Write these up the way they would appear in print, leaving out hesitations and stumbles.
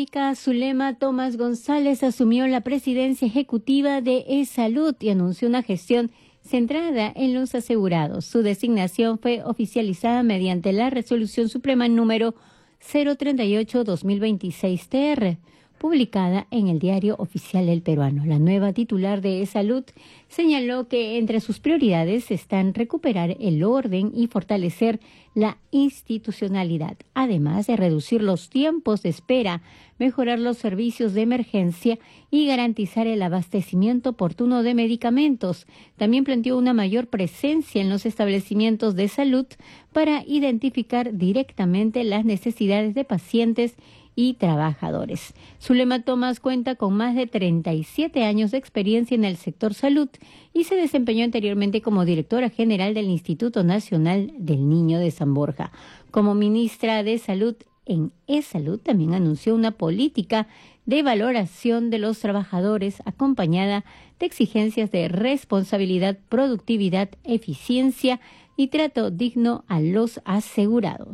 Zulema Tomás González asumió la presidencia ejecutiva de eSalud y anunció una gestión centrada en los asegurados. Su designación fue oficializada mediante la Resolución Suprema número 038-2026-TR, publicada en el Diario Oficial del Peruano. La nueva titular de eSalud señaló que entre sus prioridades están recuperar el orden y fortalecer la institucionalidad, además de reducir los tiempos de espera, mejorar los servicios de emergencia y garantizar el abastecimiento oportuno de medicamentos. También planteó una mayor presencia en los establecimientos de salud para identificar directamente las necesidades de pacientes y trabajadores. Zulema Tomás cuenta con más de 37 años de experiencia en el sector salud y se desempeñó anteriormente como directora general del Instituto Nacional del Niño de San Borja. Como ministra de Salud en eSalud también anunció una política de valoración de los trabajadores acompañada de exigencias de responsabilidad, productividad, eficiencia y trato digno a los asegurados.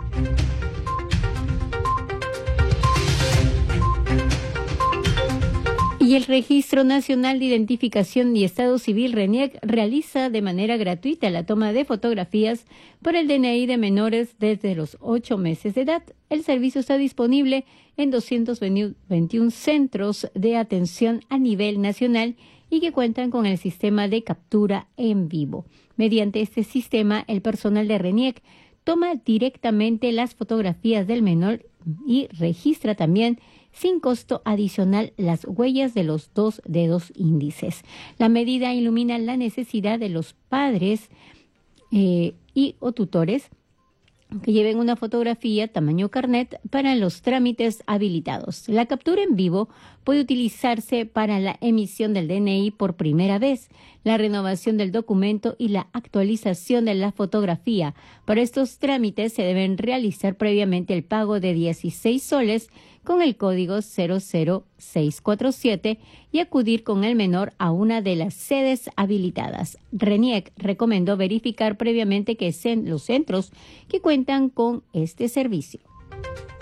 Y el Registro Nacional de Identificación y Estado Civil, RENIEC, realiza de manera gratuita la toma de fotografías por el DNI de menores desde los 8 meses de edad. El servicio está disponible en 221 centros de atención a nivel nacional y que cuentan con el sistema de captura en vivo. Mediante este sistema, el personal de RENIEC toma directamente las fotografías del menor y registra también sin costo adicional las huellas de los 2 dedos índices. La medida ilumina la necesidad de los padres o tutores que lleven una fotografía tamaño carnet para los trámites habilitados. La captura en vivo puede utilizarse para la emisión del DNI por primera vez, la renovación del documento y la actualización de la fotografía. Para estos trámites se deben realizar previamente el pago de 16 soles con el código 00647 y acudir con el menor a una de las sedes habilitadas. RENIEC recomendó verificar previamente que los centros que cuentan con este servicio.